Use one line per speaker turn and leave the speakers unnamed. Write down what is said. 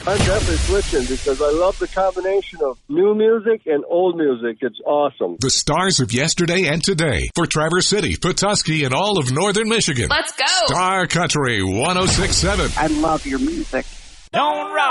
I'm definitely switching because I love the combination of new music and old music. It's awesome.
The stars of yesterday and today for Traverse City, Petoskey, and all of northern Michigan.
Let's go.
Star Country 106.7.
I love your music.
Don't rock.